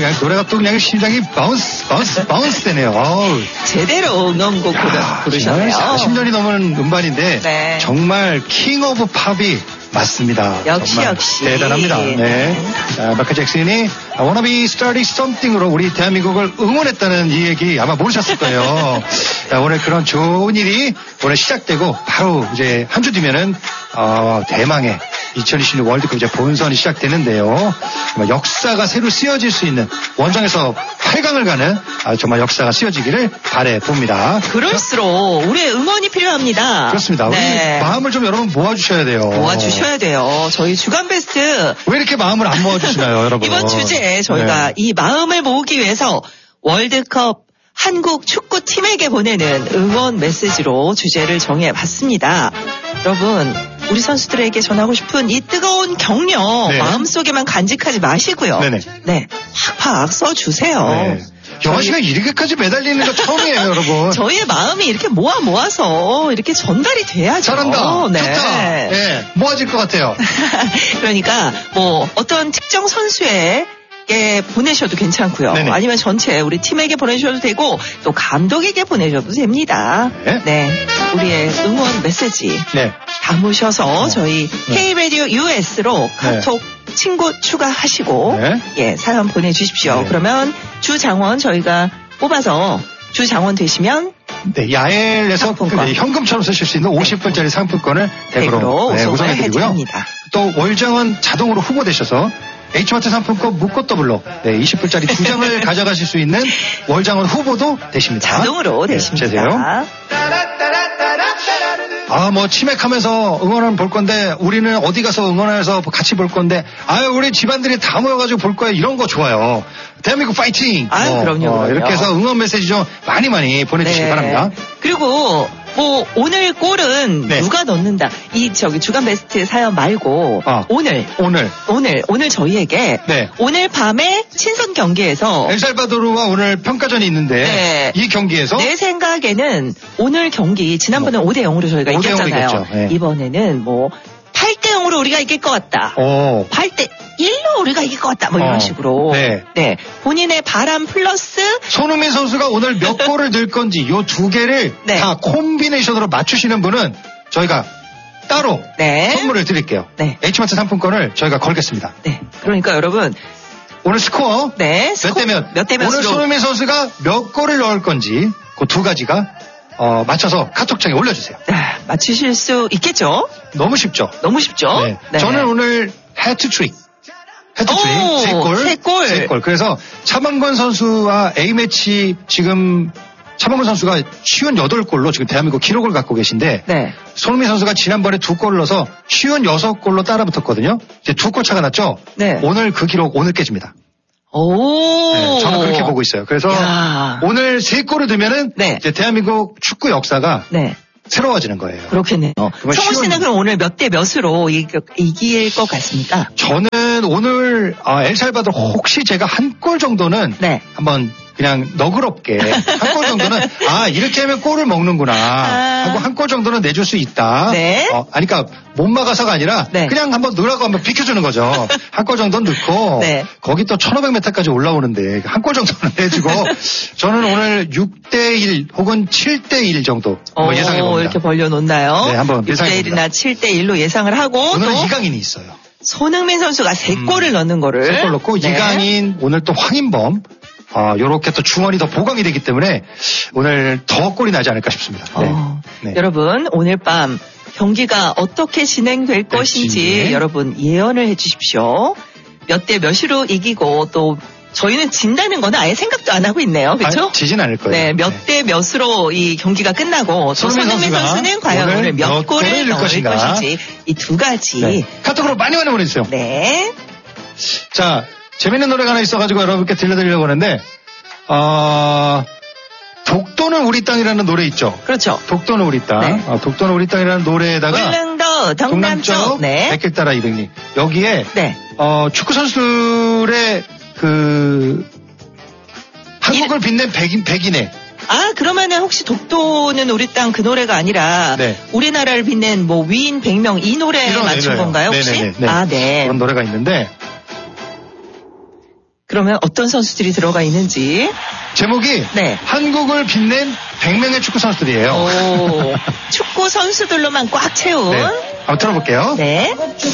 그냥 노래가 또 그냥 심장이 바운스 되네요. 어우. 제대로 응원곡 부르셨네요. 40년이 넘은 음반인데 네. 정말 킹 오브 팝이 맞습니다. 역시 대단합니다. 네. 마이클 잭슨이 I wanna be starting something으로 우리 대한민국을 응원했다는 이 얘기 아마 모르셨을 거예요. 오늘 그런 좋은 일이 오늘 시작되고 바로 이제 한 주 뒤면은 대망의 2026 월드컵 이제 본선이 시작되는데요. 역사가 새로 쓰여질 수 있는 원정에서 8강을 가는 정말 역사가 쓰여지기를 바라봅니다. 그럴수록 우리의 응원이 필요합니다. 그렇습니다. 네. 우리 마음을 좀 여러분 모아주셔야 돼요. 모아주셔야 돼요. 저희 주간 베스트 왜 이렇게 마음을 안 모아주시나요, 여러분? 이번 주제에 저희가 네. 이 마음을 모으기 위해서 월드컵 한국 축구팀에게 보내는 응원 메시지로 주제를 정해봤습니다. 여러분, 우리 선수들에게 전하고 싶은 이 뜨거운 격려 네. 마음속에만 간직하지 마시고요. 네네. 네, 확 써주세요. 네. 영화 씨가 이렇게까지 매달리는 거 처음이에요, 여러분. 저희의 마음이 이렇게 모아서 이렇게 전달이 돼야죠. 잘한다. 네. 좋다. 네. 모아질 것 같아요. 그러니까 뭐 어떤 특정 선수에게 보내셔도 괜찮고요. 네네. 아니면 전체 우리 팀에게 보내셔도 되고 또 감독에게 보내셔도 됩니다. 네. 네. 우리의 응원 메시지 네. 담으셔서 저희 네. K-Radio US로 카톡 친구 추가하시고 네. 예, 사연 보내주십시오. 네. 그러면 주장원 저희가 뽑아서 주장원 되시면 네, 야엘에서 상품권. 현금처럼 쓰실 수 있는 50불짜리 상품권을 100으로 우승을 우선해드리고요. 해드립니다. 또 월장은 자동으로 후보되셔서 H마트 상품권 묶고 더블로 20불짜리 2장을 가져가실 수 있는 월장원 후보도 되십니다. 자동으로 되십니다. 되세요. 뭐 치맥하면서 응원을 볼 건데 우리는 어디 가서 응원해서 같이 볼 건데 우리 집안들이 다 모여가지고 볼 거예요. 이런 거 좋아요. 대한민국 파이팅! 그럼요. 이렇게 해서 응원 메시지 좀 많이 보내주시기 바랍니다. 그리고 뭐 오늘 골은 네. 누가 넣는다. 이 주간 베스트 사연 말고 오늘 저희에게 네. 오늘 밤에 친선 경기에서 엘살바도르와 오늘 평가전이 있는데 네. 이 경기에서 내 생각에는 오늘 경기 지난번에 5대 0으로 저희가 5대 0으로 이겼잖아요. 이겼죠. 네. 이번에는 뭐 8대 0으로 우리가 이길 것 같다. 8대 1로 우리가 이길 것 같다. 뭐 이런 식으로. 네. 본인의 바람 플러스 손흥민 선수가 오늘 몇 골을 넣을 건지 요 두 개를 다 콤비네이션으로 맞추시는 분은 저희가 따로 선물을 드릴게요. H마트 상품권을 저희가 걸겠습니다. 네. 그러니까 여러분 오늘 스코어 몇 대 몇으로 오늘 손흥민 선수가 몇 골을 넣을 건지 그 두 가지가 맞춰서 카톡창에 올려주세요. 맞추실 수 있겠죠? 너무 쉽죠? 네. 저는 오늘 해트트릭. 세 골. 그래서 차범근 선수와 A매치 지금 차범근 선수가 58골로 지금 대한민국 기록을 갖고 계신데 손흥민 선수가 지난번에 2골을 넣어서 56골로 따라붙었거든요. 이제 2골 차가 났죠? 오늘 그 기록 오늘 깨집니다. 저는 그렇게 보고 있어요. 그래서 오늘 3골을 넣으면은 이제 대한민국 축구 역사가 새로워지는 거예요. 그렇겠네요. 성우 씨는 그럼 오늘 몇 대 몇으로 이길 것 같습니까? 저는 오늘 엘살바도르 혹시 제가 한 골 정도는 한번 그냥 너그럽게 한 골 정도는 이렇게 하면 골을 먹는구나 하고 한 골 정도는 내줄 수 있다. 그러니까 못 막아서가 아니라 그냥 한번 넣으라고 한번 비켜주는 거죠. 한 골 정도는 넣고 거기 또 1500m까지 올라오는데 한 골 정도는 내주고 저는 오늘 6대1 혹은 7대1 정도 예상해봅니다. 이렇게 벌려놓나요? 네, 한번 예상해봅니다. 6대1이나 7대1로 예상을 하고 오늘은 또 이강인이 있어요. 손흥민 선수가 3골을 넣는 거를 3골 넣고 이강인 오늘 또 황인범 요렇게 또 중원이 더 보강이 되기 때문에 오늘 더 골이 나지 않을까 싶습니다. 여러분 오늘 밤 경기가 어떻게 진행될 것인지 여러분 예언을 해주십시오. 몇 대 몇으로 이기고 또 저희는 진다는 거는 아예 생각도 안 하고 있네요. 그렇죠? 지진 않을 거예요. 네, 몇 대 몇으로 이 경기가 끝나고 또 손흥민 선수는 과연 오늘 몇 골을 넣을 것인지 이 두 가지 카톡으로 많이 보내주세요. 네. 자, 재밌는 노래가 하나 있어가지고 여러분께 들려드리려고 하는데 독도는 우리 땅이라는 노래 있죠. 그렇죠. 독도는 우리 땅. 독도는 우리 땅이라는 노래에다가 울릉도 동남쪽 백길 따라 200리 여기에 축구 선수들의 한국을 빛낸 백인의 그러면은 혹시 독도는 우리 땅 그 노래가 아니라 우리나라를 빛낸 뭐 위인 100명 이 노래 맞춘 건가요 혹시? 그런 노래가 있는데 그러면 어떤 선수들이 들어가 있는지. 제목이 네. 한국을 빛낸 100명의 축구 선수들이에요. 축구 선수들로만 꽉 채운. 네. 한번 들어볼게요. 네.